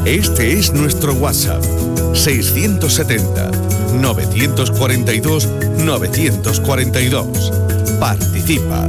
Este es nuestro WhatsApp, 670-942-942. Participa.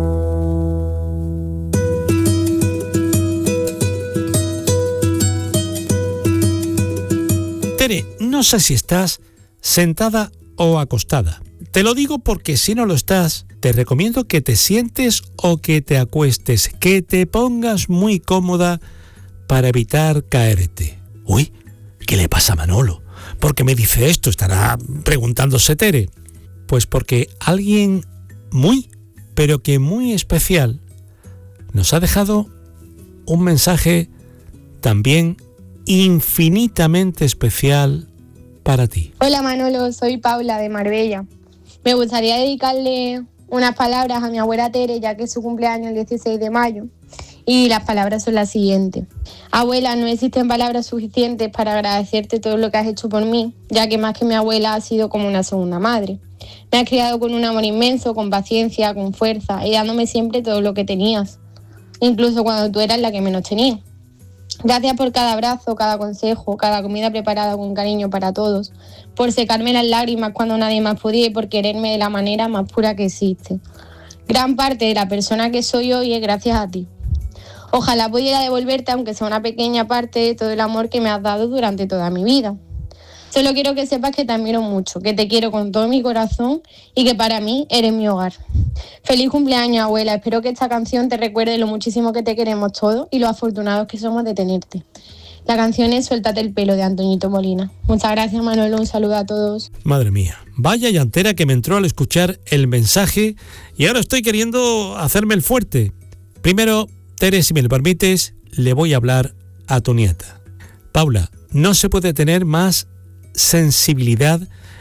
Tere, no sé si estás sentada o acostada. Te lo digo porque si no lo estás, te recomiendo que te sientes o que te acuestes, que te pongas muy cómoda para evitar caerte. Uy, ¿qué le pasa a Manolo? ¿Por qué me dice esto? Estará preguntándose Tere. Pues porque alguien muy, pero que muy especial nos ha dejado un mensaje también infinitamente especial para ti. Hola Manolo, soy Paula de Marbella. Me gustaría dedicarle unas palabras a mi abuela Tere, ya que es su cumpleaños el 16 de mayo. Y las palabras son las siguientes. Abuela, no existen palabras suficientes para agradecerte todo lo que has hecho por mí, ya que más que mi abuela has sido como una segunda madre. Me has criado con un amor inmenso, con paciencia, con fuerza y dándome siempre todo lo que tenías, incluso cuando tú eras la que menos tenía. Gracias por cada abrazo, cada consejo, cada comida preparada con cariño para todos, por secarme las lágrimas cuando nadie más podía y por quererme de la manera más pura que existe. Gran parte de la persona que soy hoy es gracias a ti. Ojalá pudiera devolverte, aunque sea una pequeña parte, de todo el amor que me has dado durante toda mi vida. Solo quiero que sepas que te admiro mucho, que te quiero con todo mi corazón y que para mí eres mi hogar. Feliz cumpleaños, abuela. Espero que esta canción te recuerde lo muchísimo que te queremos todos y lo afortunados que somos de tenerte. La canción es Suéltate el pelo, de Antoñito Molina. Muchas gracias, Manolo. Un saludo a todos. Madre mía, vaya llantera que me entró al escuchar el mensaje y ahora estoy queriendo hacerme el fuerte. Primero, Tere, si me lo permites, le voy a hablar a tu nieta. Paula, no se puede tener más sensibilidad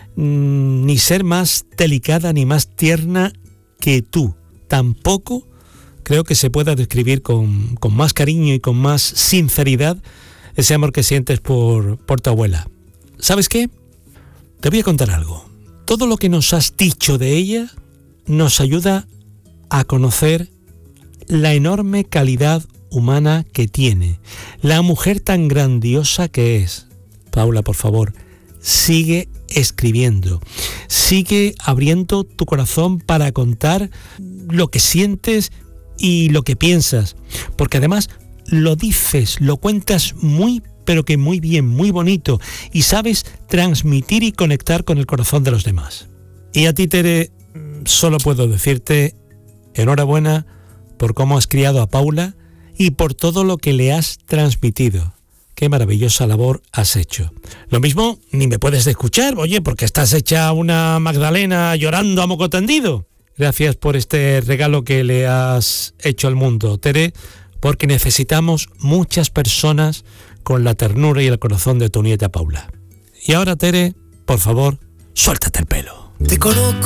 ni ser más delicada ni más tierna que tú. Tampoco creo que se pueda describir con más cariño y con más sinceridad ese amor que sientes por tu abuela. ¿Sabes qué? Te voy a contar algo. Todo lo que nos has dicho de ella nos ayuda a conocer la enorme calidad humana que tiene, la mujer tan grandiosa que es. Paula, por favor, sigue escribiendo, sigue abriendo tu corazón para contar lo que sientes y lo que piensas, porque además lo dices, lo cuentas muy, pero que muy bien, muy bonito, y sabes transmitir y conectar con el corazón de los demás. Y a ti, Tere, solo puedo decirte enhorabuena por cómo has criado a Paula y por todo lo que le has transmitido. Qué maravillosa labor has hecho. Lo mismo, ni me puedes escuchar, oye, porque estás hecha una Magdalena llorando a moco tendido. Gracias por este regalo que le has hecho al mundo, Tere, porque necesitamos muchas personas con la ternura y el corazón de tu nieta Paula. Y ahora, Tere, por favor, suéltate el pelo. Te conozco.